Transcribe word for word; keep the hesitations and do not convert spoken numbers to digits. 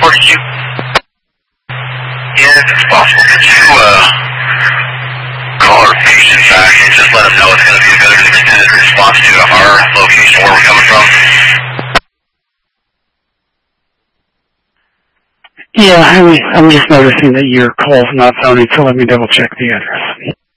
four, did you? Yeah, if it's possible, could you uh, call our patient back and just let them know it's going to be a good extended response to our location where we're coming from? Yeah, I'm, I'm just noticing that your call's not phoning, so let me double check the address.